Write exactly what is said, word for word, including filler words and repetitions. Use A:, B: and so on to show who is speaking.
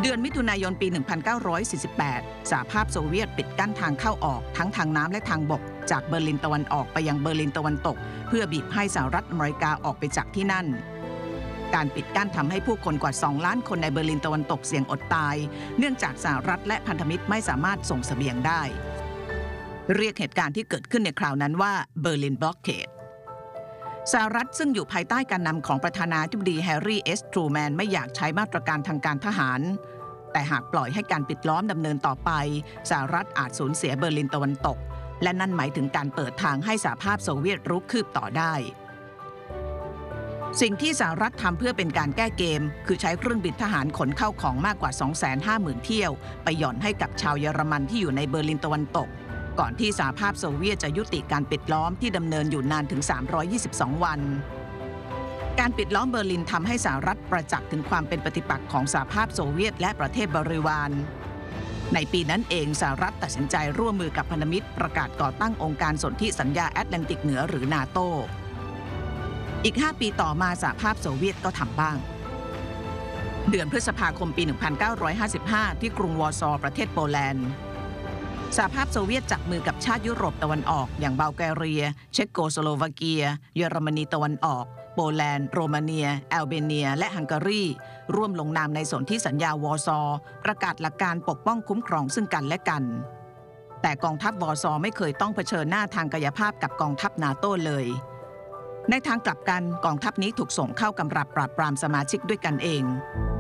A: เดือนมิถุนายนปี หนึ่งพันเก้าร้อยสี่สิบแปด สหภาพโซเวียตปิดกั้นทางเข้าออกทั้งทางน้ำและทางบกจากเบอร์ลินตะวันออกไปยังเบอร์ลินตะวันตกเพื่อบีบให้สหรัฐอเมริกาออกไปจากที่นั่นการปิดกั้นทำให้ผู้คนกว่าสองล้านคนในเบอร์ลินตะวันตกเสี่ยงอดตายเนื่องจากสหรัฐและพันธมิตรไม่สามารถส่งเสบียงได้เรียกเหตุการณ์ที่เกิดขึ้นในคราวนั้นว่าเบอร์ลินบล็อกเคดสหรัฐซึ่งอยู่ภายใต้การนำของประธานาธิบดีแฮร์รี่เอสทรูแมนไม่อยากใช้มาตรการทางการทหารแต่หากปล่อยให้การปิดล้อมดำเนินต่อไปสหรัฐอาจสูญเสียเบอร์ลินตะวันตกและนั่นหมายถึงการเปิดทางให้สหภาพโซเวียตรุกคืบต่อได้สิ่งที่สหรัฐทำเพื่อเป็นการแก้เกมคือใช้เครื่องบินทหารขนเข้าของมากกว่า สองแสนห้าหมื่น เที่ยวไปหย่อนให้กับชาวเยอรมันที่อยู่ในเบอร์ลินตะวันตกก่อนที่สหภาพโซเวียตจะยุติการปิดล้อมที่ดำเนินอยู่นานถึงสามร้อยยี่สิบสองวันการปิดล้อมเบอร์ลินทำให้สหรัฐประจักษ์ถึงความเป็นปฏิปักษ์ของสหภาพโซเวียตและประเทศบริวารในปีนั้นเองสหรัฐตัดสินใจร่วมมือกับพันธมิตรประกาศก่อตั้งองค์การสนธิสัญญาแอตแลนติกเหนือหรือนาโตอีกห้าปีต่อมาสหภาพโซเวียตก็ทำบ้างเดือนพฤษภาคมปี หนึ่งพันเก้าร้อยห้าสิบห้า ที่กรุงวอร์ซอประเทศโปแลนด์สหภาพโซเวียตจับมือกับชาติยุโรปตะวันออกอย่างบัลแกเรียเช็กโกสโลวาเกียเยอรมนีตะวันออกโปแลนด์โรมาเนียแอลเบเนียและฮังการีร่วมลงนามในสนธิสัญญาวอร์ซอประกาศหลักการปกป้องคุ้มครองซึ่งกันและกันแต่กองทัพวอร์ซอไม่เคยต้องเผชิญหน้าทางกายภาพกับกองทัพนาโต้เลยในทางกลับกันกองทัพนี้ถูกส่งเข้ากำรับปราบปรามสมาชิกด้วยกันเอง